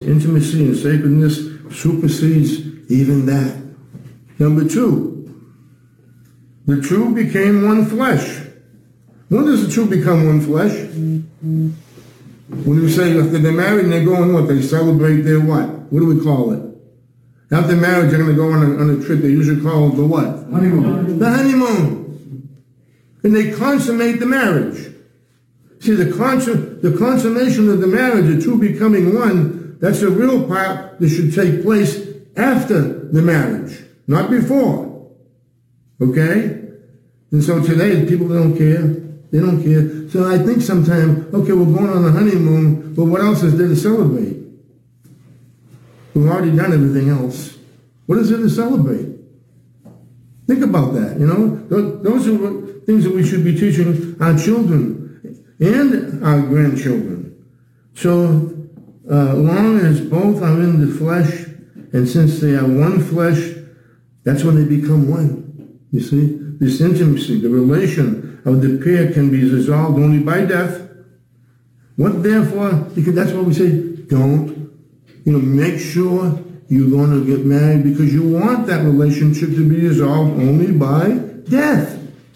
intimacy and sacredness supersedes even that. Number two, the two became one flesh. When does the two become one flesh? When you say after they're married and they're going what? They celebrate their what? What do we call it? After marriage, they're going to go on a trip. They usually call it the what? Honeymoon. The honeymoon. And they consummate the marriage. See, the consummation of the marriage, the two becoming one, that's the real part that should take place after the marriage, not before. Okay? And so today, people don't care. They don't care. So I think sometimes, okay, we're going on a honeymoon, but what else is there to celebrate? We've already done everything else. What is there to celebrate? Think about that, you know? Those are things that we should be teaching our children and our grandchildren. So long as both are in the flesh, and since they are one flesh, that's when they become one. You see? This intimacy, the relation of the pair can be resolved only by death. What therefore, because that's why we say, don't, make sure you're going to get married because you want that relationship to be resolved only by death.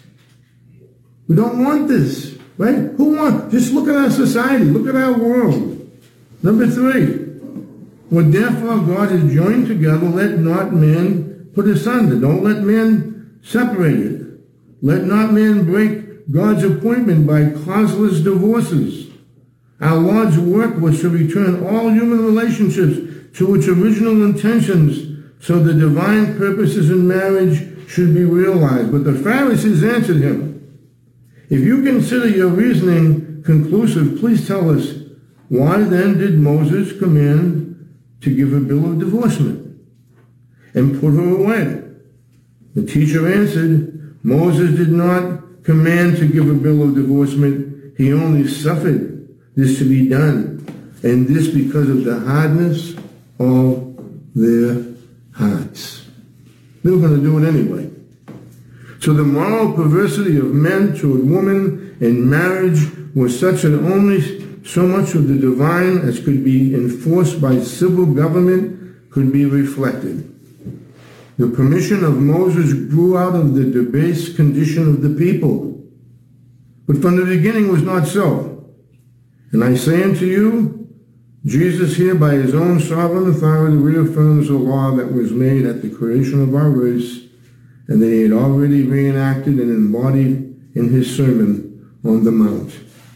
We don't want this, right? Who wants? Just look at our society. Look at our world. Number three, what therefore God has joined together, let not man put asunder. Don't let man separate it. Let not man break God's appointment by causeless divorces. Our Lord's work was to return all human relationships to its original intentions so the divine purposes in marriage should be realized. But the Pharisees answered him, if you consider your reasoning conclusive, please tell us, why then did Moses command to give a bill of divorcement and put her away? The teacher answered, Moses did not command to give a bill of divorcement. He only suffered this to be done, and this because of the hardness of their hearts. They were going to do it anyway. So the moral perversity of men toward women in marriage was such that only so much of the divine as could be enforced by civil government could be reflected. The permission of Moses grew out of the debased condition of the people. But from the beginning was not so. And I say unto you, Jesus here by his own sovereign authority reaffirms the law that was made at the creation of our race and that he had already reenacted and embodied in his Sermon on the Mount.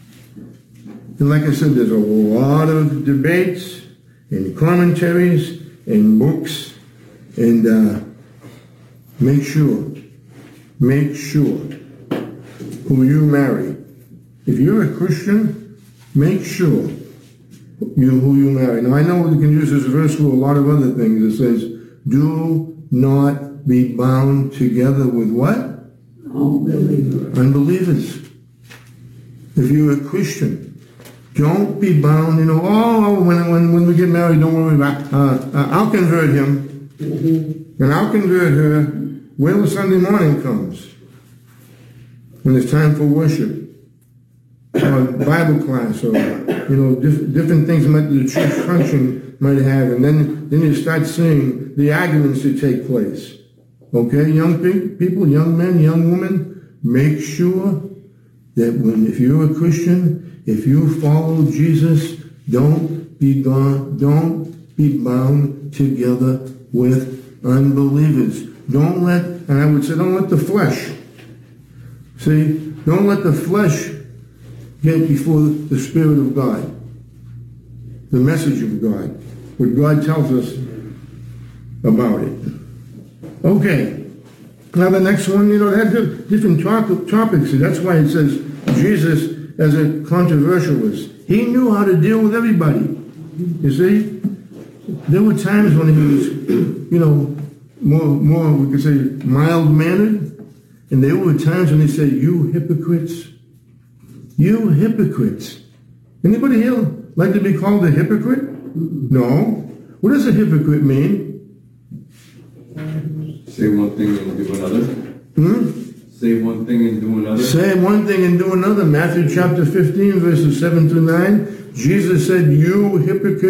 And like I said, there's a lot of debates and commentaries and books, and make sure who you marry. If you're a Christian, make sure who you marry. Now I know we can use this verse for a lot of other things. It says, do not be bound together with what? Unbelievers. If you're a Christian, don't be bound, when we get married, don't worry about, I'll convert him, and I'll convert her. Wait till Sunday morning comes, when it's time for worship, or Bible class, or, different things the church function might have, and then you start seeing the arguments that take place. Okay, young people, young men, young women, make sure that if you're a Christian, if you follow Jesus, don't be bound together with unbelievers. Don't let the flesh. See, don't let the flesh get before the Spirit of God, the message of God, what God tells us about it. Okay. Now the next one, it has different topics. That's why it says Jesus as a controversialist. He knew how to deal with everybody. You see? There were times when he was, more we could say, mild-mannered. And there were times when he said, you hypocrites. You hypocrites. Anybody here like to be called a hypocrite? No. What does a hypocrite mean? Say one thing and do another. Say one thing and do another. Say one thing and do another. Matthew chapter 15, verses 7 through 9. Jesus said, you hypocrites,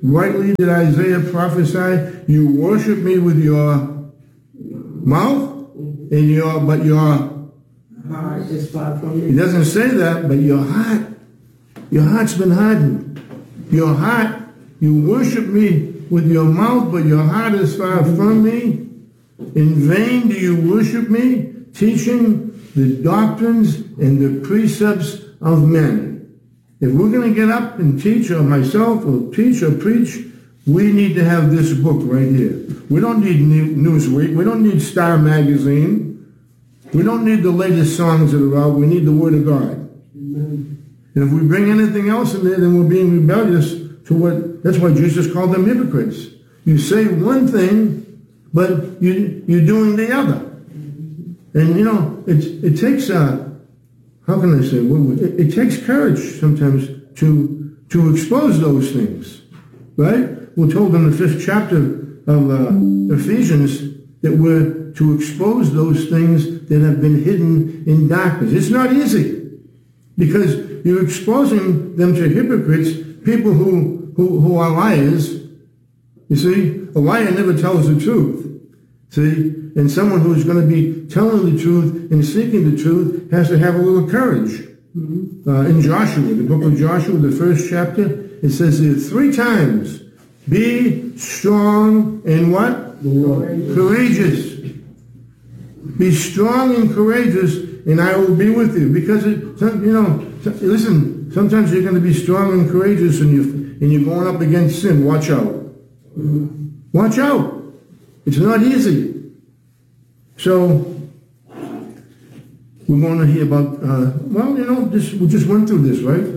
rightly did Isaiah prophesy, you worship me with your mouth, and but your heart is far from He me. doesn't say that, but your heart's been hardened. Your heart, you worship me with your mouth, but your heart is far from me. In vain do you worship me, teaching the doctrines and the precepts of men. If we're going to get up and teach, or myself, or teach or preach, we need to have this book right here. We don't need Newsweek. We don't need Star Magazine. We don't need the latest songs that are out. We need the Word of God. Amen. And if we bring anything else in there, then we're being rebellious to what, that's why Jesus called them hypocrites. You say one thing, but you're doing the other. And, you know, it takes, how can I say, it takes courage sometimes to expose those things, right? We're told in the 5th chapter of Ephesians that we're to expose those things that have been hidden in darkness. It's not easy, because you're exposing them to hypocrites, people who are liars. You see, a liar never tells the truth. See, and someone who's going to be telling the truth and seeking the truth has to have a little courage. In Joshua, the book of Joshua, the 1st chapter, it says there 3 times, be strong and what? Courageous. Be strong and courageous, and I will be with you. Because, listen, sometimes you're going to be strong and courageous, and you're going up against sin. Watch out. Watch out. It's not easy. So, we're going to hear about, we just went through this, right?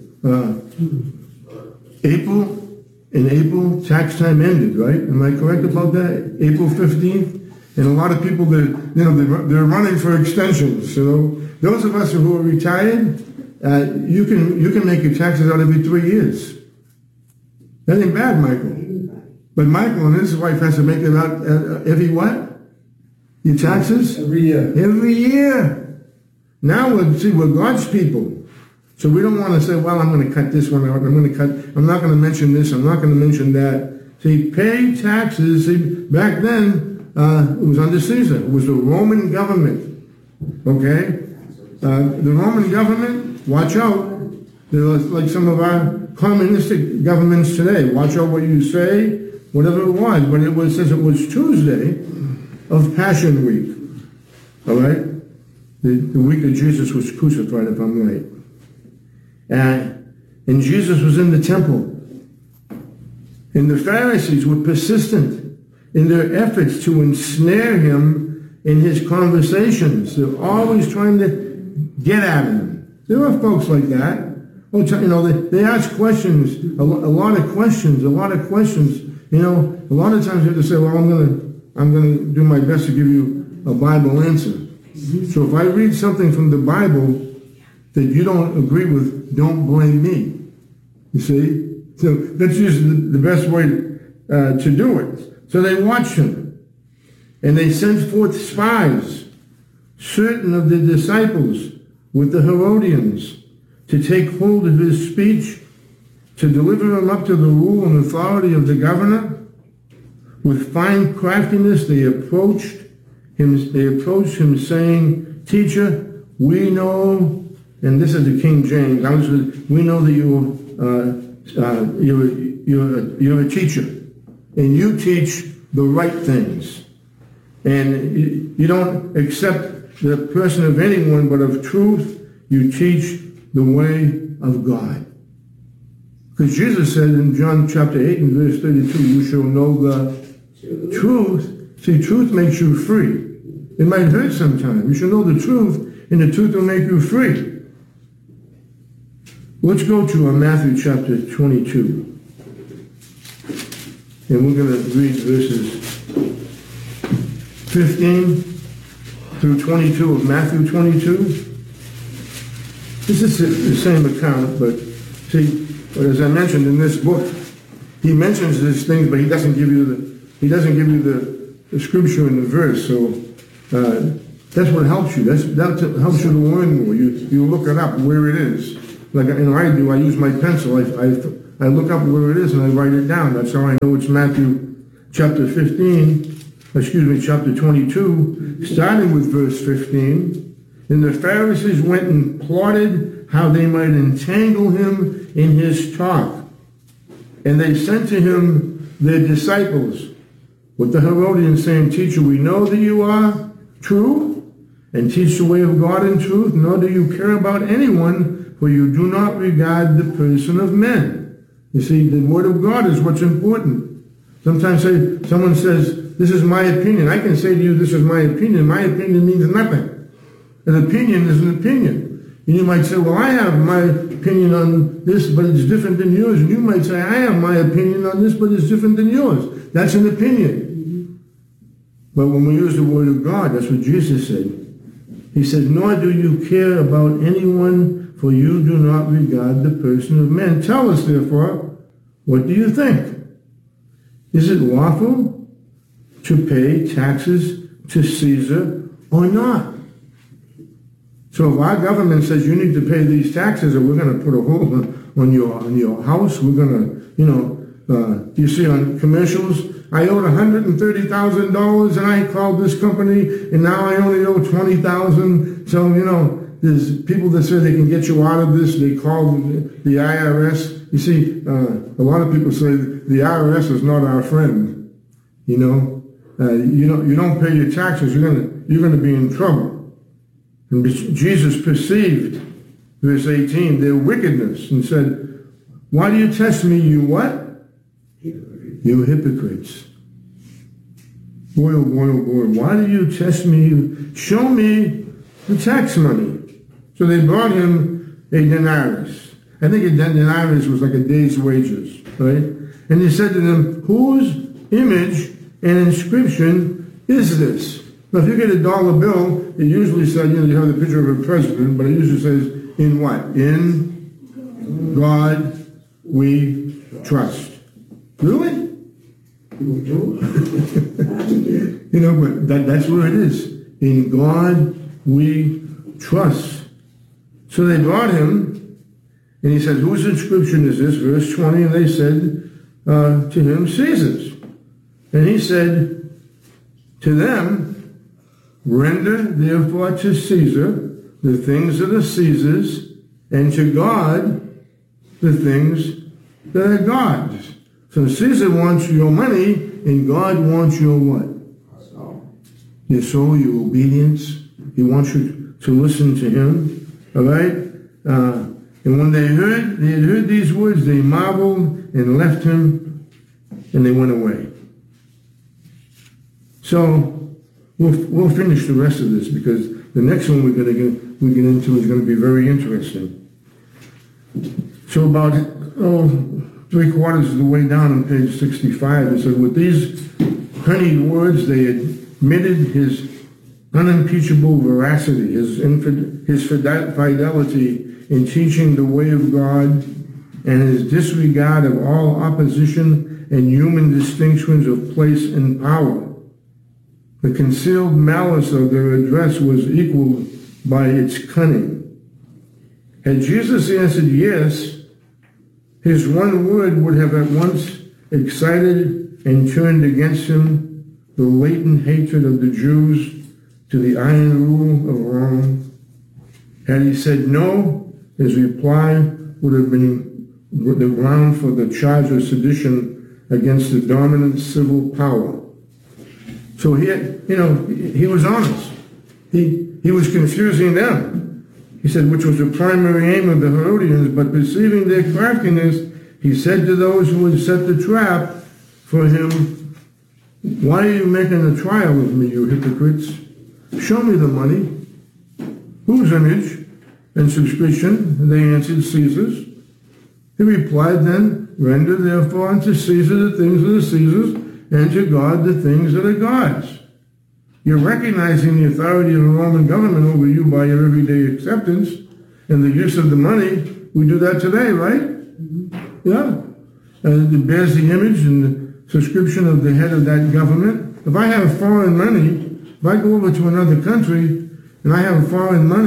In April, tax time ended, right? Am I correct about that? April 15th? And a lot of people, they're running for extensions. So, those of us who are retired, you can make your taxes out every 3 years. That ain't bad, Michael. But Michael and his wife has to make it out every what? Your taxes? Every year. Every year. Now we're God's people. So we don't want to say, well, I'm going to cut this one out. I'm not going to mention this. I'm not going to mention that. See, pay taxes. See, back then, it was under Caesar. It was the Roman government. Okay? The Roman government, watch out. They're like some of our communistic governments today. Watch out what you say, whatever it was. But it says it was Tuesday of Passion Week. All right? The week that Jesus was crucified, if I'm right. And Jesus was in the temple. And the Pharisees were persistent in their efforts to ensnare him in his conversations. They're always trying to get at him. There are folks like that. They ask questions, a lot of questions. A lot of times you have to say, well, I'm going to do my best to give you a Bible answer. So if I read something from the Bible that you don't agree with, don't blame me. You see? So that's usually the best way to do it. So they watched him, and they sent forth spies, certain of the disciples with the Herodians, to take hold of his speech, to deliver him up to the rule and authority of the governor. With fine craftiness they approached him saying, Teacher, we know, and this is the King James, we know that you're a teacher, and you teach the right things. And you don't accept the person of anyone, but of truth, you teach the way of God. Because Jesus said in John chapter 8 and verse 32, you shall know the truth. See, truth makes you free. It might hurt sometimes. You shall know the truth, and the truth will make you free. Let's go to Matthew chapter 22. And we're going to read verses 15 through 22 of Matthew 22. This is the same account, but see, as I mentioned in this book, he mentions these things, but he doesn't give you the scripture and the verse. So that's what helps you. That helps you to learn more. You look it up where it is. Like I do. I use my pencil. I look up where it is and I write it down. That's how I know it's Matthew chapter 22, starting with verse 15. And the Pharisees went and plotted how they might entangle him in his talk. And they sent to him their disciples with the Herodians, saying, Teacher, we know that you are true and teach the way of God in truth, nor do you care about anyone, for you do not regard the person of men. You see, the word of God is what's important. Sometimes someone says, this is my opinion. I can say to you, this is my opinion. My opinion means nothing. An opinion is an opinion. And you might say, well, I have my opinion on this, but it's different than yours. And you might say, I have my opinion on this, but it's different than yours. That's an opinion. But when we use the word of God, that's what Jesus said. He said, nor do you care about anyone, for you do not regard the person of men. Tell us, therefore, what do you think? Is it lawful to pay taxes to Caesar or not? So if our government says you need to pay these taxes, or we're going to put a hold on your house, we're going to, you see on commercials, I owed $130,000 and I called this company and now I only owe $20,000. So, there's people that say they can get you out of this. They call the IRS. You see, a lot of people say the IRS is not our friend. You don't pay your taxes, you're going to be in trouble. And Jesus perceived, verse 18, their wickedness and said, why do you test me, you what? You hypocrites. Boy, oh boy, oh boy, why do you test me? Show me the tax money. So they brought him a denarius. I think a denarius was like a day's wages, right? And he said to them, whose image and inscription is this? Now, if you get a dollar bill, it usually says, you have the picture of a president, but it usually says, in what? In God we trust. Really? But that's where it is. In God we trust. So they brought him, and he said, whose inscription is this? Verse 20, and they said to him, Caesar's. And he said to them, render therefore to Caesar the things that are Caesar's, and to God the things that are God's. So Caesar wants your money, and God wants your what? Your soul, your obedience. He wants you to listen to him. All right? And when they had heard these words, they marveled and left him, and they went away. So we'll finish the rest of this, because the next one we get into is going to be very interesting. So about 3/4 of the way down on page 65, it said, with these honeyed words, they admitted his unimpeachable veracity, his fidelity in teaching the way of God, and his disregard of all opposition and human distinctions of place and power. The concealed malice of their address was equaled by its cunning. Had Jesus answered yes, his one word would have at once excited and turned against him the latent hatred of the Jews to the iron rule of Rome. Had he said no, his reply would have been the ground for the charge of sedition against the dominant civil power. So he was honest. He was confusing them. He said, which was the primary aim of the Herodians, but perceiving their craftiness, he said to those who had set the trap for him, why are you making a trial of me, you hypocrites? Show me the money. Whose image and subscription? And they answered, Caesar's. He replied then, render therefore unto Caesar the things that are Caesar's, and to God the things that are God's. You're recognizing the authority of the Roman government over you by your everyday acceptance and the use of the money. We do that today, right? Yeah. And it bears the image and the subscription of the head of that government. If I have foreign money, if I go over to another country and I have foreign money,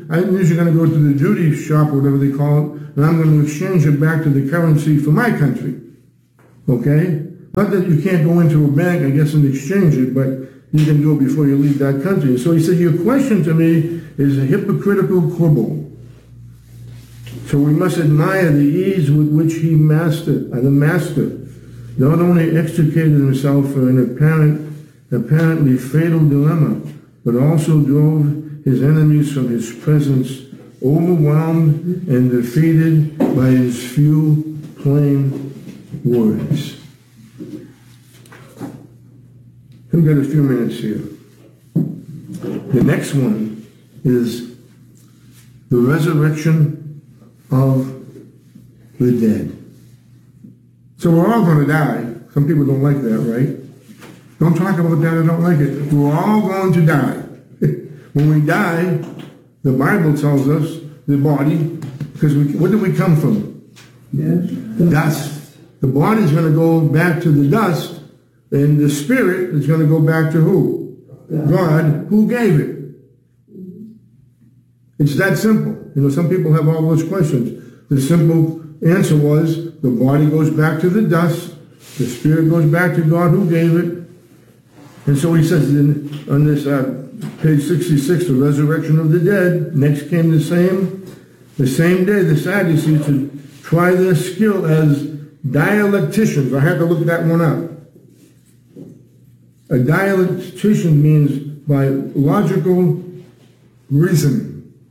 I'm usually going to go to the duty shop, or whatever they call it, and I'm going to exchange it back to the currency for my country. Okay? Not that you can't go into a bank, I guess, and exchange it, but you can do it before you leave that country. So he said, your question to me is a hypocritical quibble. So we must admire the ease with which he mastered, the master, not only extricated himself from an apparently fatal dilemma, but also drove his enemies from his presence, overwhelmed and defeated by his few plain words. We've got a few minutes here. The next one is the resurrection of the dead. So we're all going to die. Some people don't like that, right? Don't talk about that, I don't like it. We're all going to die. When we die, the Bible tells us, the body, because where did we come from? Yes. Dust. The body's going to go back to the dust, and the spirit is going to go back to who? God, who gave it. It's that simple. You know, some people have all those questions. The simple answer was, the body goes back to the dust, the spirit goes back to God who gave it. And so he says on this page 66, the resurrection of the dead. Next came the same day the Sadducees to try their skill as dialecticians. I had to look that one up. A dialectician means by logical reasoning.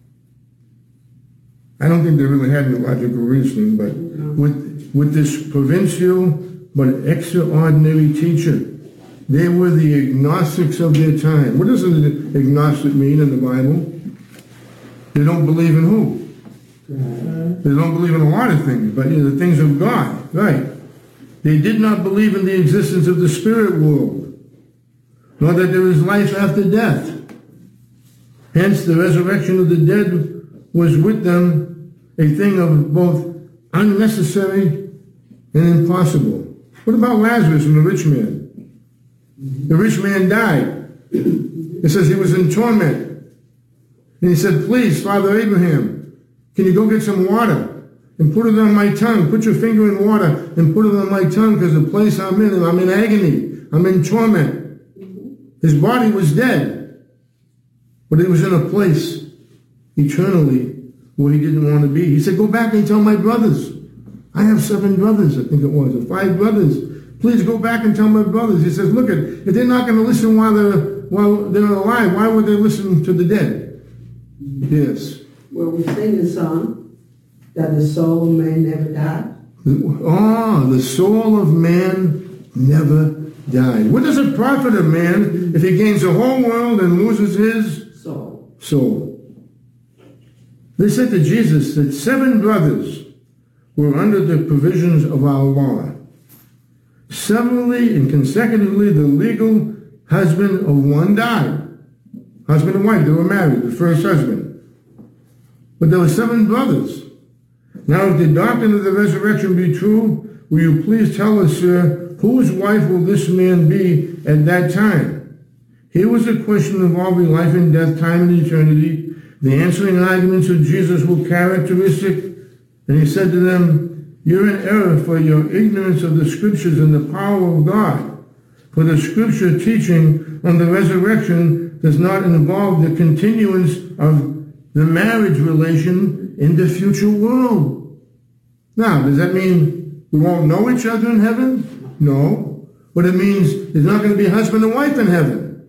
I don't think they really had any logical reasoning, but with this provincial but extraordinary teacher, they were the agnostics of their time. What does an agnostic mean in the Bible? They don't believe in who? They don't believe in a lot of things, but the things of God, right? They did not believe in the existence of the spirit world, nor that there is life after death. Hence, the resurrection of the dead was with them a thing of both unnecessary and impossible. What about Lazarus and the rich man? The rich man died. It says he was in torment. And he said, please, Father Abraham, can you go get some water and put it on my tongue? Put your finger in water and put it on my tongue, because the place I'm in agony. I'm in torment. His body was dead, but he was in a place eternally where he didn't want to be. He said, go back and tell my brothers. I have 7 brothers, I think it was, or 5 brothers. Please go back and tell my brothers. He says, look, if they're not going to listen while they're alive, why would they listen to the dead? Yes. Well, we sing the song that the soul of man never died. Oh, the soul of man never died. What does it profit a man if he gains the whole world and loses his soul? They said to Jesus that 7 brothers were under the provisions of our law. Severally and consecutively, the legal husband of one died. Husband and wife, they were married, the first husband. But there were 7 brothers. Now, if the doctrine of the resurrection be true, will you please tell us, sir, whose wife will this man be at that time? Here was a question involving life and death, time and eternity. The answering arguments of Jesus were characteristic, and he said to them, you're in error for your ignorance of the scriptures and the power of God. For the scripture teaching on the resurrection does not involve the continuance of the marriage relation in the future world. Now, does that mean we won't know each other in heaven? No. But it means there's not going to be husband and wife in heaven.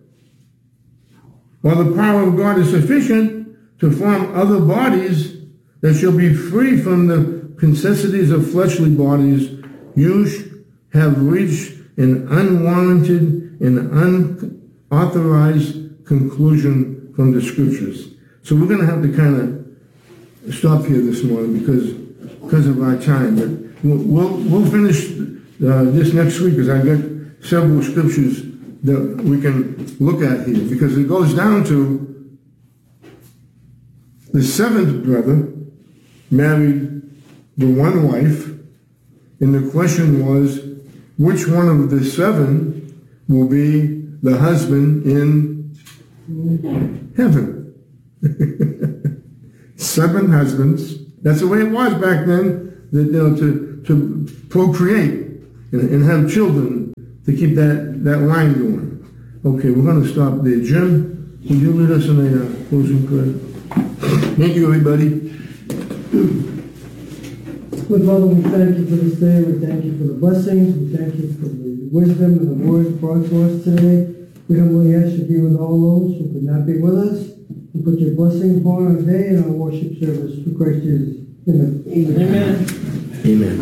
While the power of God is sufficient to form other bodies that shall be free from the necessities of fleshly bodies, you have reached an unwarranted and unauthorized conclusion from the scriptures. So we're going to have to kind of stop here this morning because of our time. But we'll finish this next week, because I've got several scriptures that we can look at here, because it goes down to the 7th brother married the one wife, and the question was, which one of the 7 will be the husband in heaven? 7 husbands. That's the way it was back then, that, you know, to procreate and have children to keep that line going. Okay, we're going to stop there. Jim, will you lead us in a closing prayer? Thank you, everybody. Good Father, we thank you for this day. We thank you for the blessings. We thank you for the wisdom and the word brought to us today. We humbly ask you to be with all those who could not be with us. And put your blessings upon our day and our worship service. For Christ Jesus. Amen. Amen. Amen.